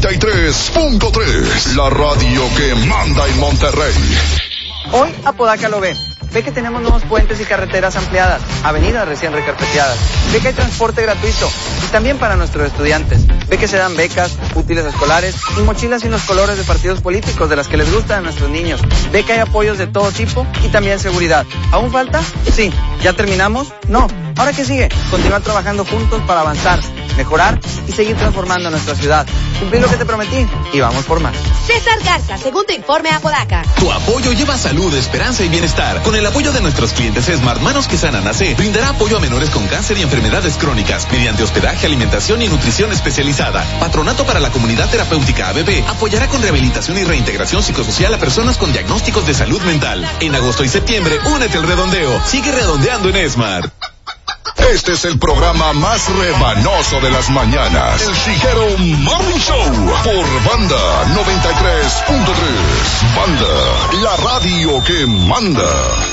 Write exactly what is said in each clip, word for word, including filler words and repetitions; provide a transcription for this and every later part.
noventa y tres punto tres, la radio que manda en Monterrey. Hoy Apodaca lo ve. Ve que tenemos nuevos puentes y carreteras ampliadas, avenidas recién recarpeteadas. Ve que hay transporte gratuito y también para nuestros estudiantes. Ve que se dan becas, útiles escolares y mochilas sin los colores de partidos políticos de las que les gustan a nuestros niños. Ve que hay apoyos de todo tipo y también seguridad. ¿Aún falta? Sí. ¿Ya terminamos? No. ¿Ahora qué sigue? Continuar trabajando juntos para avanzar, mejorar y seguir transformando nuestra ciudad. Cumplir lo que te prometí y vamos por más. César Garza, segundo informe Apodaca. Tu apoyo lleva salud, esperanza y bienestar. Con el apoyo de nuestros clientes Smart, Manos que Sanan A C brindará apoyo a menores con cáncer y enfermedades crónicas mediante hospedaje, alimentación y nutrición especializada. Patronato para la Comunidad Terapéutica A B B apoyará con rehabilitación y reintegración psicosocial a personas con diagnósticos de salud mental. En agosto y septiembre, únete al redondeo. Sigue redondeando en Smart. Este es el programa más rebanoso de las mañanas. El Chiquero Morning Show por Banda noventa y tres punto tres. Banda, la radio que manda.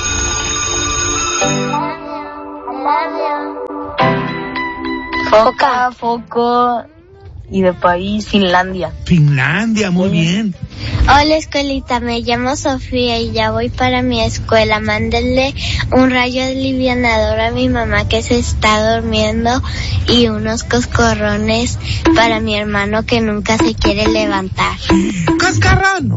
Foca, foco y de país, Finlandia. Finlandia, muy bien. Hola, escuelita, me llamo Sofía y ya voy para mi escuela. Mándenle un rayo alivianador a mi mamá que se está durmiendo y unos coscorrones para mi hermano que nunca se quiere levantar. ¡Cascarrón!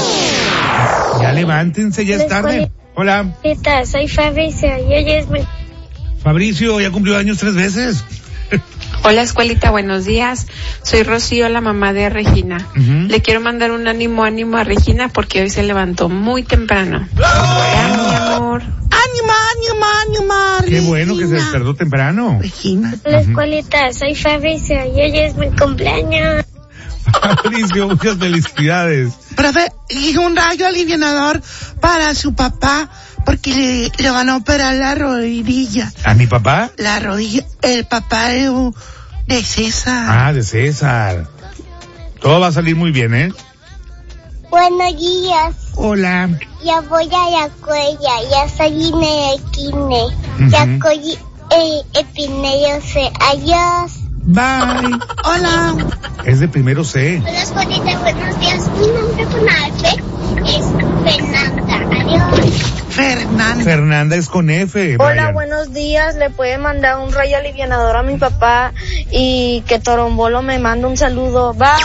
Ya levántense, ya es tarde. Hola. Hola, soy Fabricio y hoy es mi... Fabricio, ya cumplió años tres veces. Hola, escuelita, buenos días. Soy Rocío, la mamá de Regina. Uh-huh. Le quiero mandar un ánimo, ánimo a Regina porque hoy se levantó muy temprano. Hola, mi amor. Ánimo, ánimo, ánimo, Qué Regina. Bueno que se despertó temprano. Regina. Hola, uh-huh. escuelita, soy Fabricio y hoy es mi cumpleaños. Fabricio, muchas felicidades. Profe, y un rayo alivianador para su papá porque le, le van a operar la rodilla. ¿A mi papá? La rodilla, el papá de, de César. Ah, de César. Todo va a salir muy bien, ¿eh? Buenos días. Hola. Ya voy a la escuela, ya salí de kine. Uh-huh. Ya coí el, el primero C. Adiós. Bye. Hola. Es de primero C. Hola, escuelita, buenos días. Mi nombre con F es Fernanda. Adiós. Fernanda. Fernanda es con F. Hola, Brian. buenos días. Le puede mandar un rayo alivianador a mi papá y que Torombolo me manda un saludo. Bye.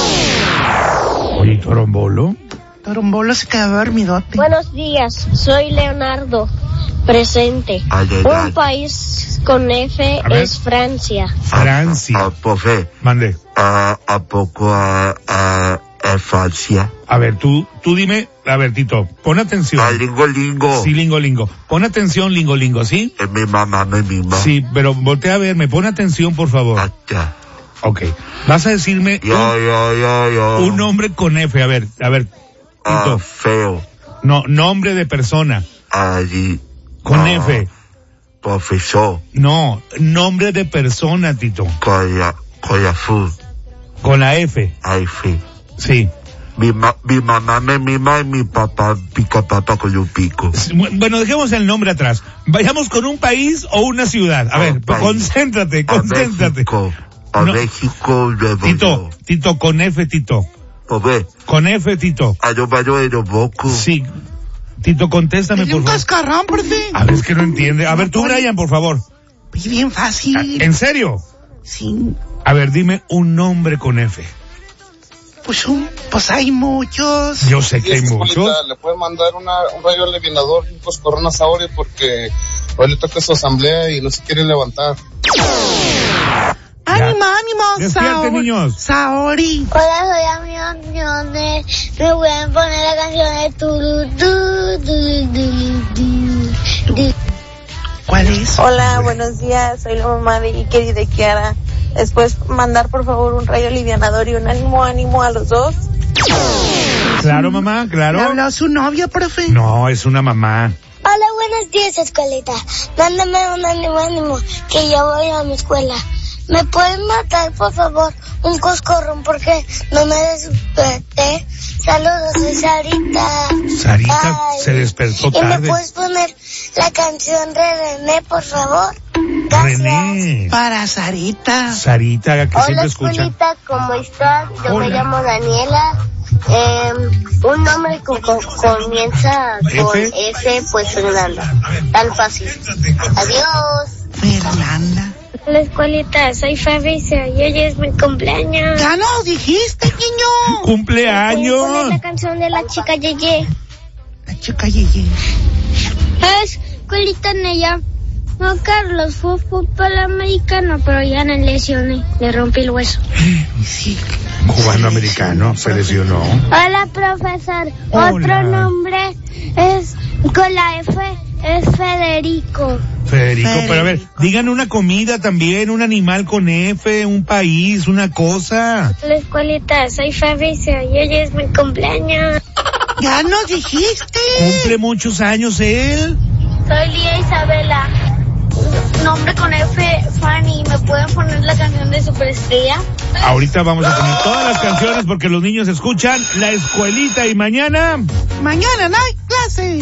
Oye, Torombolo. Torombolo se quedó dormidote. Buenos días. Soy Leonardo. Presente. Ay, ay, un ay. país con F es Francia. Francia. Ah, profe. Mande. Ah, ¿a poco a, a, a Francia? A ver, tú, tú dime, a ver, Tito, pon atención. Ah, lingo, lingo. Sí, lingo, lingo. Pon atención, lingo, lingo, ¿sí? Es mi mamá, mi misma. Sí, pero voltea a verme, pon atención, por favor. Acá. Ok. Vas a decirme Yo, un, yo, yo, yo. un nombre con F, a ver, a ver, Tito. Ah, feo. No, nombre de persona. Allí. Con ah, F. Profesor. No, nombre de persona, Tito. Con la, con la F. Con la F. Ay, F. Sí. Mi, ma, mi mamá me mima y mi papá pica papa con un pico. Bueno, dejemos el nombre atrás. Vayamos con un país o una ciudad. A, a ver, país. concéntrate, concéntrate. A México. A no. México. Tito, Tito, con F, Tito. ¿Por Con F, Tito. A yo vaya de los bocos. Sí. Tito, contéstame, por un favor. cascarrón, por fin. A ver, es que no entiende. A ver, tú, Brian, por favor. Pues bien fácil. ¿En serio? Sí. A ver, dime un nombre con F. Pues un, pues hay muchos. Yo sé que hay muchos. Le pueden mandar una, un rayo alivianador y un coscorrón a Saori porque hoy le toca su asamblea y no se quiere levantar. ¡Ánimo, ánimo! ¡Despierte, niños! ¡Saori! Hola, soy amigo de... Me pueden poner la canción de Turu, du, du, du, du, du. ¿Cuál es? Hola, buenos días. Soy la mamá de Iker y de Kiara. Después mandar, por favor, un rayo alivianador y un ánimo, ánimo a los dos. Claro, mamá, claro. ¿Le habló su novia, profe? No, es una mamá. Hola, buenos días, escuelita. Mándame un ánimo, ánimo, que ya voy a mi escuela. ¿Me pueden matar, por favor, un coscorrón porque no me desperté? Saludos, soy Sarita. Sarita Ay. se despertó tarde. ¿Y me puedes poner la canción de René, por favor? René. Para Sarita. Sarita, que Hola, siempre escucha. escuelita, ¿cómo estás? Yo Hola. me llamo Daniela. Eh, un nombre que co- comienza con F. F, pues Fernanda. Tan fácil. Adiós. Fernanda. La escuelita, soy Fabricio y hoy es mi cumpleaños. Ya nos dijiste, niño. ¡Cumpleaños! ¿Cuál es la canción de la chica Yeye? La chica Yeye. Escuelita Neya. No, Carlos fue fútbol americano, pero ya no lesioné. Le rompí el hueso. Sí. Cubano americano, se lesionó. Hola, profesor. Hola. Otro nombre es con la F, es Federico. Federico, Federico. pero a ver, digan una comida también, un animal con F, un país, una cosa. La escuelita, soy Fabricio y hoy es mi cumpleaños. Ya nos dijiste. Cumple muchos años él. Soy Lía Isabela. Nombre con F, Fanny. ¿Me pueden poner la canción de Superestrella? Ahorita vamos a poner todas las canciones porque los niños escuchan La Escuelita y mañana. Mañana no hay clase.